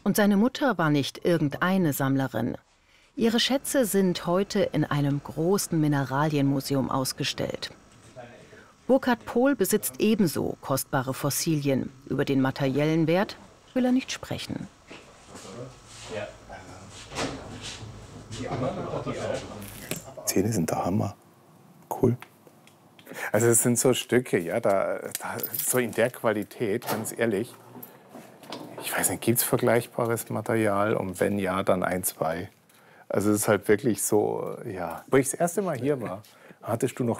Und seine Mutter war nicht irgendeine Sammlerin. Ihre Schätze sind heute in einem großen Mineralienmuseum ausgestellt. Burkhard Pohl besitzt ebenso kostbare Fossilien. Über den materiellen Wert will er nicht sprechen. Zähne sind der Hammer. Cool. Also es sind so Stücke, ja, so in der Qualität, ganz ehrlich. Ich weiß nicht, gibt es vergleichbares Material? Und wenn ja, dann 1, 2. Also es ist halt wirklich so, ja. Wo ich das erste Mal hier war, hattest du noch